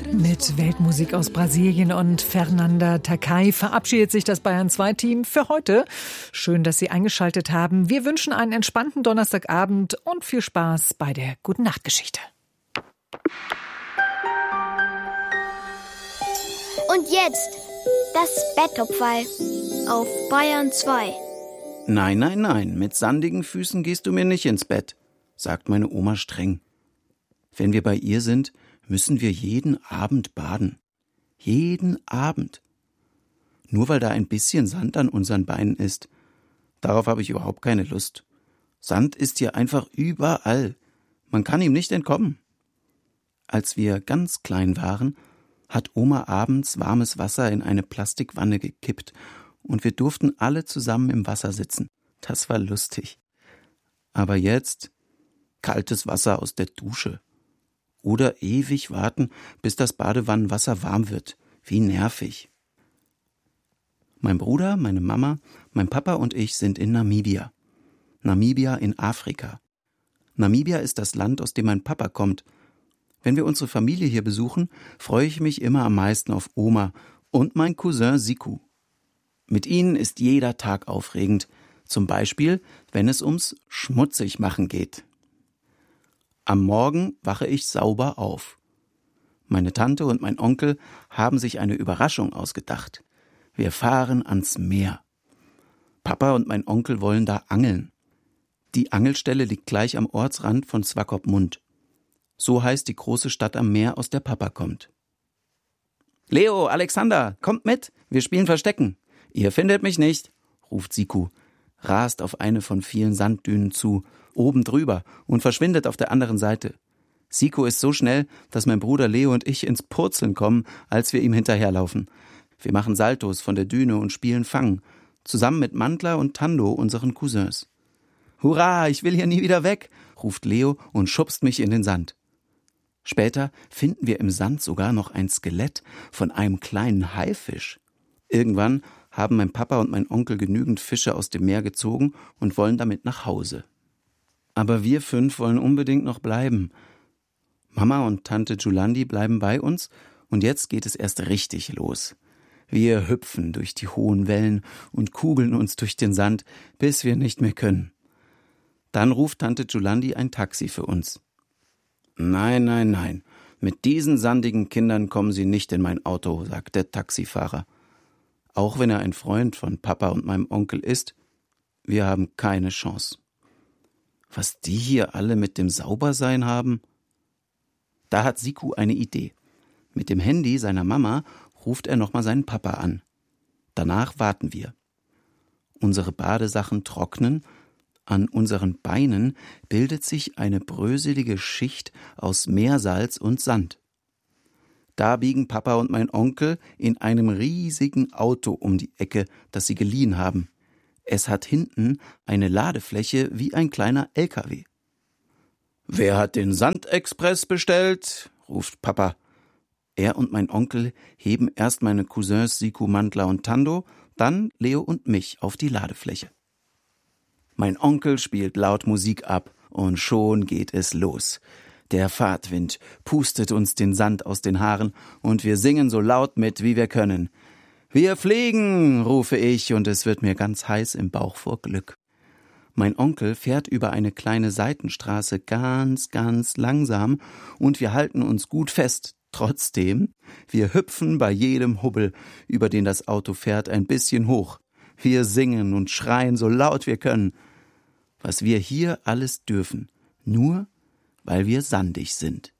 Mit Weltmusik aus Brasilien und Fernanda Takai verabschiedet sich das Bayern-2-Team für heute. Schön, dass Sie eingeschaltet haben. Wir wünschen einen entspannten Donnerstagabend und viel Spaß bei der Gute-Nacht-Geschichte. Und jetzt das Betttopferl auf Bayern 2. Nein, nein, nein, mit sandigen Füßen gehst du mir nicht ins Bett, sagt meine Oma streng. Wenn wir bei ihr sind, müssen wir jeden Abend baden. Jeden Abend. Nur weil da ein bisschen Sand an unseren Beinen ist. Darauf habe ich überhaupt keine Lust. Sand ist hier einfach überall. Man kann ihm nicht entkommen. Als wir ganz klein waren, hat Oma abends warmes Wasser in eine Plastikwanne gekippt und wir durften alle zusammen im Wasser sitzen. Das war lustig. Aber jetzt kaltes Wasser aus der Dusche. Oder ewig warten, bis das Badewannenwasser warm wird. Wie nervig. Mein Bruder, meine Mama, mein Papa und ich sind in Namibia. Namibia in Afrika. Namibia ist das Land, aus dem mein Papa kommt. Wenn wir unsere Familie hier besuchen, freue ich mich immer am meisten auf Oma und mein Cousin Siku. Mit ihnen ist jeder Tag aufregend. Zum Beispiel, wenn es ums Schmutzigmachen geht. Am Morgen wache ich sauber auf. Meine Tante und mein Onkel haben sich eine Überraschung ausgedacht. Wir fahren ans Meer. Papa und mein Onkel wollen da angeln. Die Angelstelle liegt gleich am Ortsrand von Swakopmund. So heißt die große Stadt am Meer, aus der Papa kommt. Leo, Alexander, kommt mit, wir spielen Verstecken. Ihr findet mich nicht, ruft Siku, rast auf eine von vielen Sanddünen zu, oben drüber und verschwindet auf der anderen Seite. Siku ist so schnell, dass mein Bruder Leo und ich ins Purzeln kommen, als wir ihm hinterherlaufen. Wir machen Saltos von der Düne und spielen Fang, zusammen mit Mantla und Tando, unseren Cousins. Hurra, ich will hier nie wieder weg, ruft Leo und schubst mich in den Sand. Später finden wir im Sand sogar noch ein Skelett von einem kleinen Haifisch. Irgendwann haben mein Papa und mein Onkel genügend Fische aus dem Meer gezogen und wollen damit nach Hause. Aber wir 5 wollen unbedingt noch bleiben. Mama und Tante Julandi bleiben bei uns und jetzt geht es erst richtig los. Wir hüpfen durch die hohen Wellen und kugeln uns durch den Sand, bis wir nicht mehr können. Dann ruft Tante Julandi ein Taxi für uns. Nein, nein, nein, mit diesen sandigen Kindern kommen Sie nicht in mein Auto, sagt der Taxifahrer. Auch wenn er ein Freund von Papa und meinem Onkel ist, wir haben keine Chance. Was die hier alle mit dem Saubersein haben? Da hat Siku eine Idee. Mit dem Handy seiner Mama ruft er nochmal seinen Papa an. Danach warten wir. Unsere Badesachen trocknen, an unseren Beinen bildet sich eine bröselige Schicht aus Meersalz und Sand. Da biegen Papa und mein Onkel in einem riesigen Auto um die Ecke, das sie geliehen haben. Es hat hinten eine Ladefläche wie ein kleiner LKW. »Wer hat den Sandexpress bestellt?« ruft Papa. Er und mein Onkel heben erst meine Cousins Siku, Mantla und Tando, dann Leo und mich auf die Ladefläche. Mein Onkel spielt laut Musik ab und schon geht es los. Der Fahrtwind pustet uns den Sand aus den Haaren und wir singen so laut mit, wie wir können. »Wir fliegen«, rufe ich und es wird mir ganz heiß im Bauch vor Glück. Mein Onkel fährt über eine kleine Seitenstraße ganz, ganz langsam und wir halten uns gut fest. Trotzdem, wir hüpfen bei jedem Hubbel, über den das Auto fährt, ein bisschen hoch. Wir singen und schreien so laut wir können. Was wir hier alles dürfen, nur weil wir sandig sind.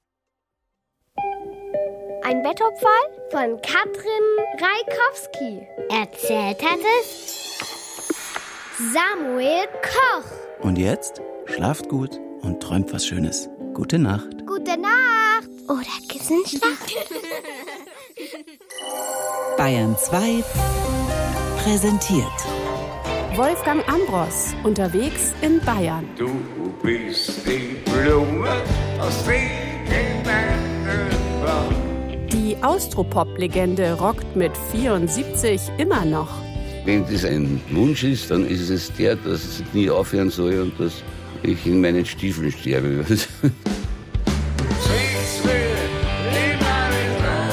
Ein Betttopferl von Katrin Reikowski. Erzählt hat es Samuel Koch. Und jetzt schlaft gut und träumt was Schönes. Gute Nacht. Gute Nacht. Oder Kissenschlaf. Bayern 2 präsentiert Wolfgang Ambros, unterwegs in Bayern. Du bist die Blume aus dem Wald. Die Austropop-Legende rockt mit 74 immer noch. Wenn das ein Wunsch ist, dann ist es der, dass es nie aufhören soll und dass ich in meinen Stiefeln sterbe.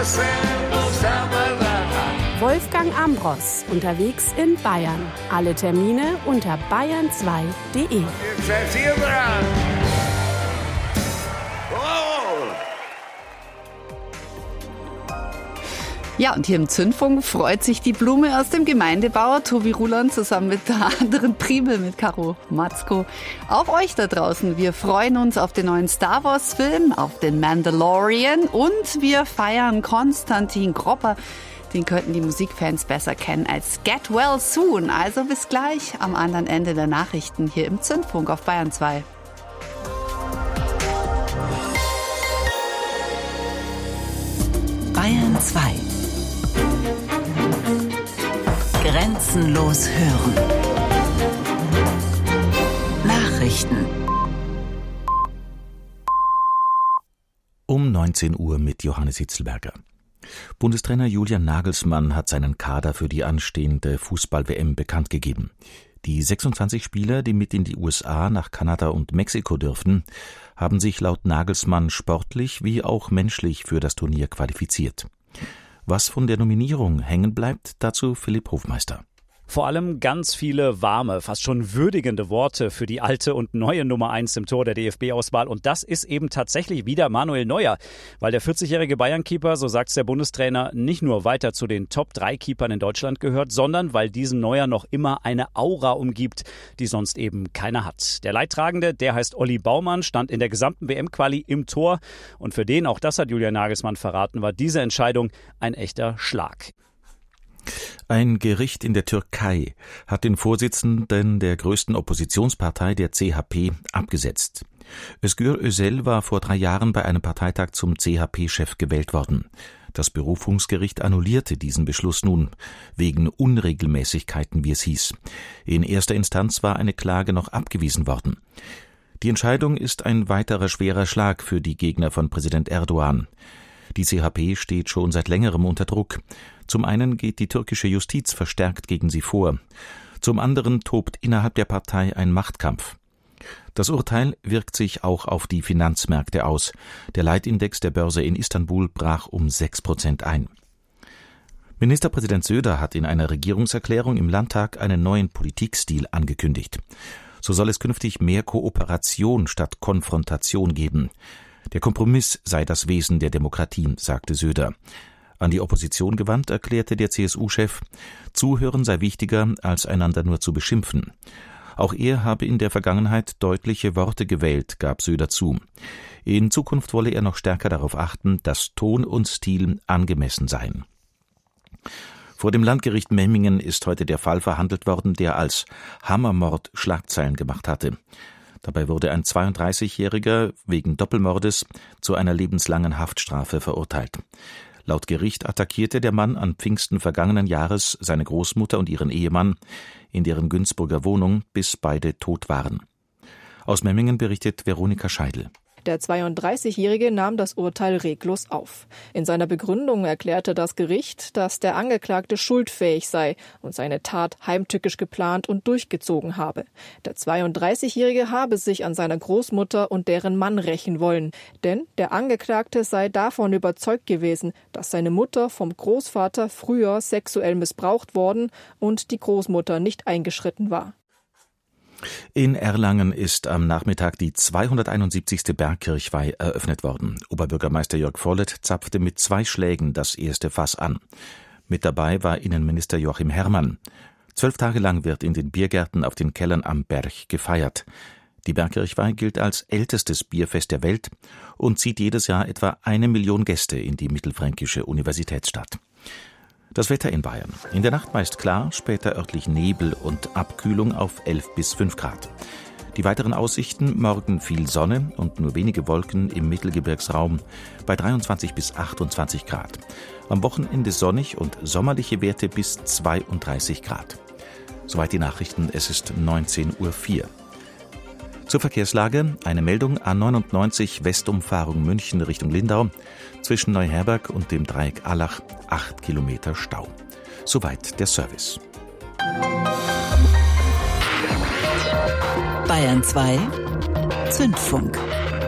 Wolfgang Ambros, unterwegs in Bayern. Alle Termine unter bayern2.de. Ja, und hier im Zündfunk freut sich die Blume aus dem Gemeindebauer Tobi Ruland zusammen mit der anderen Primel, mit Caro Matzko, auf euch da draußen. Wir freuen uns auf den neuen Star Wars Film, auf den Mandalorian und wir feiern Konstantin Gropper. Den könnten die Musikfans besser kennen als Get Well Soon. Also bis gleich am anderen Ende der Nachrichten hier im Zündfunk auf Bayern 2. Bayern 2. Grenzenlos hören. Nachrichten. Um 19 Uhr mit Johannes Hitzelberger. Bundestrainer Julian Nagelsmann hat seinen Kader für die anstehende Fußball-WM bekannt gegeben. Die 26 Spieler, die mit in die USA, nach Kanada und Mexiko dürften, haben sich laut Nagelsmann sportlich wie auch menschlich für das Turnier qualifiziert. Was von der Nominierung hängen bleibt, dazu Philipp Hofmeister. Vor allem ganz viele warme, fast schon würdigende Worte für die alte und neue Nummer 1 im Tor der DFB-Auswahl. Und das ist eben tatsächlich wieder Manuel Neuer. Weil der 40-jährige Bayern-Keeper, so sagt's der Bundestrainer, nicht nur weiter zu den Top-3-Keepern in Deutschland gehört, sondern weil diesen Neuer noch immer eine Aura umgibt, die sonst eben keiner hat. Der Leidtragende, der heißt Olli Baumann, stand in der gesamten WM-Quali im Tor. Und für den, auch das hat Julian Nagelsmann verraten, war diese Entscheidung ein echter Schlag. Ein Gericht in der Türkei hat den Vorsitzenden der größten Oppositionspartei, der CHP, abgesetzt. Özgür Özel war vor 3 Jahren bei einem Parteitag zum CHP-Chef gewählt worden. Das Berufungsgericht annullierte diesen Beschluss nun, wegen Unregelmäßigkeiten, wie es hieß. In erster Instanz war eine Klage noch abgewiesen worden. Die Entscheidung ist ein weiterer schwerer Schlag für die Gegner von Präsident Erdogan. Die CHP steht schon seit längerem unter Druck. Zum einen geht die türkische Justiz verstärkt gegen sie vor. Zum anderen tobt innerhalb der Partei ein Machtkampf. Das Urteil wirkt sich auch auf die Finanzmärkte aus. Der Leitindex der Börse in Istanbul brach um 6% ein. Ministerpräsident Söder hat in einer Regierungserklärung im Landtag einen neuen Politikstil angekündigt. So soll es künftig mehr Kooperation statt Konfrontation geben. Der Kompromiss sei das Wesen der Demokratie, sagte Söder. An die Opposition gewandt erklärte der CSU-Chef, Zuhören sei wichtiger, als einander nur zu beschimpfen. Auch er habe in der Vergangenheit deutliche Worte gewählt, gab Söder zu. In Zukunft wolle er noch stärker darauf achten, dass Ton und Stil angemessen seien. Vor dem Landgericht Memmingen ist heute der Fall verhandelt worden, der als Hammermord Schlagzeilen gemacht hatte. Dabei wurde ein 32-Jähriger wegen Doppelmordes zu einer lebenslangen Haftstrafe verurteilt. Laut Gericht attackierte der Mann an Pfingsten vergangenen Jahres seine Großmutter und ihren Ehemann in deren Günzburger Wohnung, bis beide tot waren. Aus Memmingen berichtet Veronika Scheidel. Der 32-Jährige nahm das Urteil reglos auf. In seiner Begründung erklärte das Gericht, dass der Angeklagte schuldfähig sei und seine Tat heimtückisch geplant und durchgezogen habe. Der 32-Jährige habe sich an seiner Großmutter und deren Mann rächen wollen, denn der Angeklagte sei davon überzeugt gewesen, dass seine Mutter vom Großvater früher sexuell missbraucht worden und die Großmutter nicht eingeschritten war. In Erlangen ist am Nachmittag die 271. Bergkirchweih eröffnet worden. Oberbürgermeister Jörg Vollet zapfte mit 2 Schlägen das erste Fass an. Mit dabei war Innenminister Joachim Herrmann. 12 Tage lang wird in den Biergärten auf den Kellern am Berg gefeiert. Die Bergkirchweih gilt als ältestes Bierfest der Welt und zieht jedes Jahr etwa 1 Million Gäste in die mittelfränkische Universitätsstadt. Das Wetter in Bayern. In der Nacht meist klar, später örtlich Nebel und Abkühlung auf 11 bis 5 Grad. Die weiteren Aussichten: morgen viel Sonne und nur wenige Wolken im Mittelgebirgsraum bei 23 bis 28 Grad. Am Wochenende sonnig und sommerliche Werte bis 32 Grad. Soweit die Nachrichten, es ist 19:04 Uhr. Zur Verkehrslage: eine Meldung A99 Westumfahrung München Richtung Lindau. Zwischen Neuherberg und dem Dreieck Allach 8 Kilometer Stau. Soweit der Service. Bayern 2 Zündfunk.